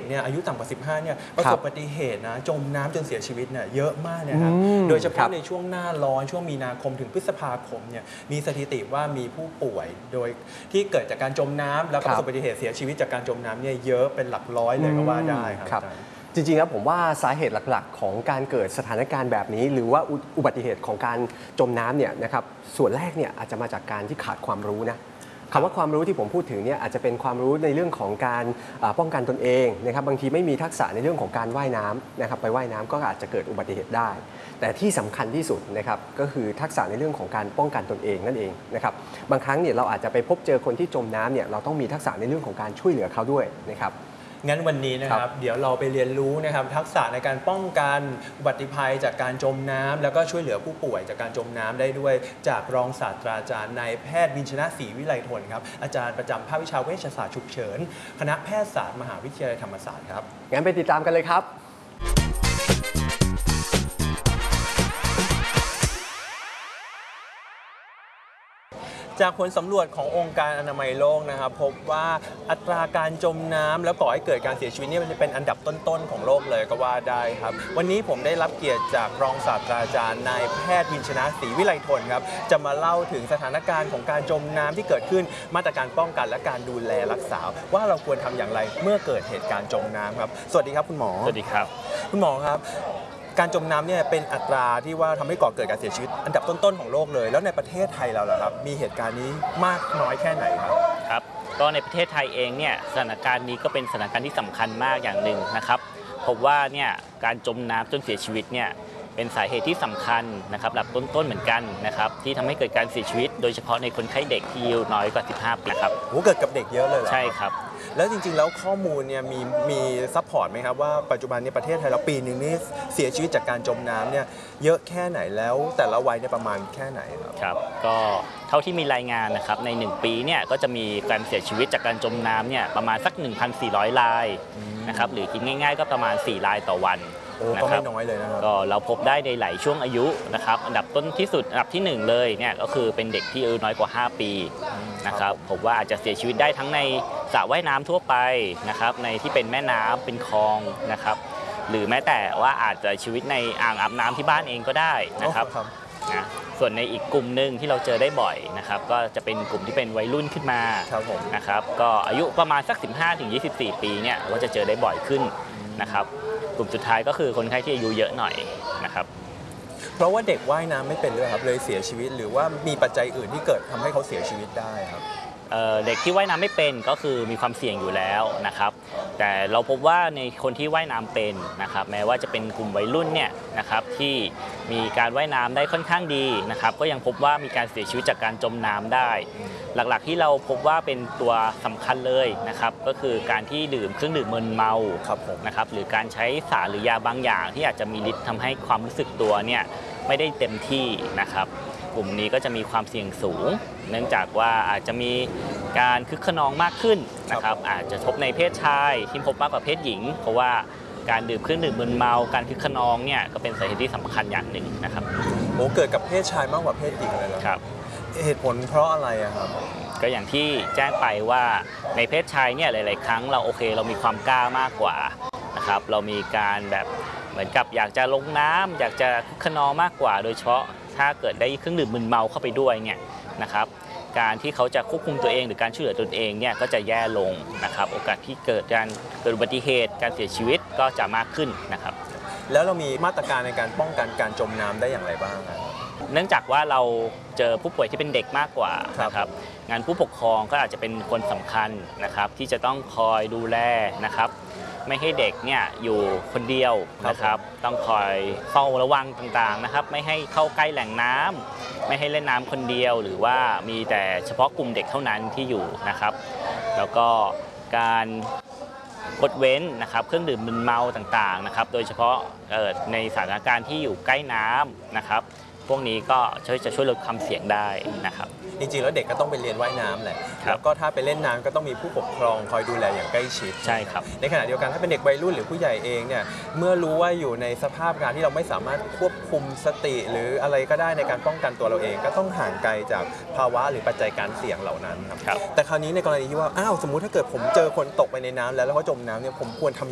เนี่ยอายุต่ำกว่า15เนี่ยประสบอุบัติเหตุนะจมน้ำจนเสียชีวิตเนี่ยเยอะมากนะครับโดยเฉพาะในช่วงหน้าร้อนช่วงมีนาคมถึงพฤษภาคมเนี่ยมีสถิติว่ามีผู้ป่วยโดยที่เกิดจากการจมน้ำแล้วก็ประสบอุบัติเหตุเสียชีวิตจากการจมน้ำเนี่ยเยอะเป็นหลักร้อยเลยก็ว่าได้ครับจริงๆแล้วผมว่าสาเหตุหลักๆของการเกิดสถานการณ์แบบนี้หรือว่าอุบัติเหตุของการจมน้ำเนี่ยนะครับส่วนแรกเนี่ยอาจจะมาจากการที่ขาดความรู้นะคำว่าความรู้ที่ผมพูดถึงเนี่ยอาจจะเป็นความรู้ในเรื่องของการป้องกันตนเองนะครับบางทีไม่มีทักษะในเรื่องของการว่ายน้ำนะครับไปว่ายน้ำก็อาจจะเกิดอุบัติเหตุได้แต่ที่สำคัญที่สุดนะครับก็คือทักษะในเรื่องของการป้องกันตนเองนั่นเองนะครับบางครั้งเนี่ยเราอาจจะไปพบเจอคนที่จมน้ำเนี่ยเราต้องมีทักษะในเรื่องของการช่วยเหลือเขาด้วยนะครับงั้นวันนี้นะครับเดี๋ยวเราไปเรียนรู้นะครับทักษะในการป้องกันอุบัติภัยจากการจมน้ำแล้วก็ช่วยเหลือผู้ป่วยจากการจมน้ำได้ด้วยจากรองศาสตราจารย์นายแพทย์วินชนะศรีวิไลทนครับอาจารย์ประจำภาควิชาเวชศาสตร์ฉุกเฉินคณะแพทยศาสตร์มหาวิทยาลัยธรรมศาสตร์ครับงั้นไปติดตามกันเลยครับจากผลสำรวจขององค์การอนามัยโลกนะครับพบว่าอัตราการจมน้ำแล้วก่อให้เกิดการเสียชีวิตนี่มันจะเป็นอันดับต้นๆของโลกเลยก็ว่าได้ครับวันนี้ผมได้รับเกียรติจากรองศาสตราจารย์นายแพทย์วินชนะศรีวิไลทนครับจะมาเล่าถึงสถานการณ์ของการจมน้ำที่เกิดขึ้นมาตรการป้องกันและการดูแลรักษาว่าเราควรทำอย่างไรเมื่อเกิดเหตุการณ์จมน้ำครับสวัสดีครับคุณหมอสวัสดีครับคุณหมอครับการจมน้ำเนี่ยเป็นอัตราที่ว่าทำให้ก่อเกิดการเสียชีวิตอันดับต้นๆของโลกเลยแล้วในประเทศไทยเราล่ะครับมีเหตุการณ์นี้มากน้อยแค่ไหนครับครับก็ในประเทศไทยเองเนี่ยสถานการณ์นี้ก็เป็นสถานการณ์ที่สำคัญมากอย่างหนึ่งนะครับพบว่าเนี่ยการจมน้ำจนเสียชีวิตเนี่ยเป็นสาเหตุที่สำคัญนะครับระดับต้นๆเหมือนกันนะครับที่ทำให้เกิดการเสียชีวิตโดยเฉพาะในคนไข้เด็กที่อายุน้อยกว่า15ปีครับโอ้เกิดกับเด็กเยอะเลยเหรอใช่ครับแล้วจริงๆแล้วข้อมูลเนี่ยมีซัพพอร์ตไหมครับว่าปัจจุบันในประเทศไทยเราปีนึงนี่เสียชีวิตจากการจมน้ำเนี่ยเยอะแค่ไหนแล้วแต่ละวัยเนี่ยประมาณแค่ไหนครับครับก็เท่าที่มีรายงานนะครับใน1ปีเนี่ยก็จะมีการเสียชีวิตจากการจมน้ำเนี่ยประมาณสัก 1,400 รายนะครับหรือคิดง่ายๆก็ประมาณ4รายต่อวันก็ไม่น้อยเลยนะครับก็เราพบได้ในหลายช่วงอายุนะครับอันดับต้นที่สุดอันดับที่1เลยเนี่ยก็คือเป็นเด็กที่อายุน้อยกว่า5ปีนะครับผมว่าอาจจะเสียชีวิตได้ทั้งในสระว่ายน้ำทั่วไปนะครับในที่เป็นแม่น้ำเป็นคลองนะครับหรือแม้แต่ว่าอาจจะชีวิตในอ่างอาบน้ำที่บ้านเองก็ได้นะครับนะส่วนในอีกกลุ่มหนึ่งที่เราเจอได้บ่อยนะครับก็จะเป็นกลุ่มที่เป็นวัยรุ่นขึ้นมานะครับก็อายุประมาณสัก 15-24 ปีเนี่ยก็จะเจอได้บ่อยขึ้นนะครับกลุ่มสุดท้ายก็คือคนไข้ที่อายุเยอะหน่อยนะครับเพราะว่าเด็กว่ายน้ำไม่เป็นเลยครับเลยเสียชีวิตหรือว่ามีปัจจัยอื่นที่เกิดทำให้เขาเสียชีวิตได้ครับเด็กที่ว่ายน้ำไม่เป็นก็คือมีความเสี่ยงอยู่แล้วนะครับแต่เราพบว่าในคนที่ว่ายน้ำเป็นนะครับแม้ว่าจะเป็นกลุ่มวัยรุ่นเนี่ยนะครับที่มีการว่ายน้ำได้ค่อนข้างดีนะครับก็ยังพบว่ามีการเสียชีวิตจากการจมน้ำได้หลักๆที่เราพบว่าเป็นตัวสำคัญเลยนะครับก็คือการที่ดื่มเครื่องดื่มมึนเมานะครับหรือการใช้สารหรือยาบางอย่างที่อาจจะมีฤทธิ์ทำให้ความรู้สึกตัวเนี่ยไม่ได้เต็มที่นะครับกลุ่มนี้ก็จะมีความเสี่ยงสูงเนื่องจากว่าอาจจะมีการคึกขนองมากขึ้นนะครับอาจจะพบในเพศชายที่พบมากกว่าเพศหญิงเพราะว่าการดื่มเครื่องดื่มมึนเมาการคึกขนองเนี่ยก็เป็นสาเหตุที่สำคัญอย่างหนึ่งนะครับโอ้เกิดกับเพศชายมากกว่าเพศหญิงเลยเหรอครับเหตุผลเพราะอะไรครับก็อย่างที่แจ้งไปว่าในเพศชายเนี่ยหลายๆครั้งเราโอเคเรามีความกล้ามากกว่านะครับเรามีการแบบเหมือนกับอยากจะลงน้ำอยากจะคึกขนองมากกว่าโดยเฉพาะถ้าเกิดได้เครื่องดื่มมึนเมาเข้าไปด้วยเนี่ยนะครับการที่เขาจะควบคุมตัวเองหรือการช่วยเหลือตนเองเนี่ยก็จะแย่ลงนะครับโอกาสที่เกิดอุบัติเหตุการเสียชีวิตก็จะมากขึ้นนะครับแล้วเรามีมาตรการในการป้องกันการจมน้ำได้อย่างไรบ้างครับเนื่องจากว่าเราเจอผู้ป่วยที่เป็นเด็กมากกว่านะครับงานผู้ปกครองก็อาจจะเป็นคนสำคัญนะครับที่จะต้องคอยดูแลนะครับไม่ให้เด็กเนี่ยอยู่คนเดียวนะครับต้องคอยเฝ้าระวังต่างๆนะครับไม่ให้เข้าใกล้แหล่งน้ำไม่ให้เล่นน้ำคนเดียวหรือว่ามีแต่เฉพาะกลุ่มเด็กเท่านั้นที่อยู่นะครับแล้วก็การงดเว้นนะครับเครื่องดื่มมึนเมาต่างๆนะครับโดยเฉพาะในสถานการณ์ที่อยู่ใกล้น้ำนะครับพวกนี้ก็จะช่วยลดความเสี่ยงได้นะครับจริงๆแล้วเด็กก็ต้องไปเรียนว่ายน้ำแหละแล้วก็ถ้าไปเล่นน้ำก็ต้องมีผู้ปกครองคอยดูแลอย่างใกล้ชิดใช่ครับในขณะเดียวกันถ้าเป็นเด็กวัยรุ่นหรือผู้ใหญ่เองเนี่ยเมื่อรู้ว่าอยู่ในสภาพการที่เราไม่สามารถควบคุมสติหรืออะไรก็ได้ในการป้องกันตัวเราเองก็ต้องห่างไกลจากภาวะหรือปัจจัยการเสี่ยงเหล่านั้นครับแต่คราวนี้ในกรณีที่ว่าอ้าวสมมุติถ้าเกิดผมเจอคนตกไปในน้ำแล้วเขาจมน้ำเนี่ยผมควรทำ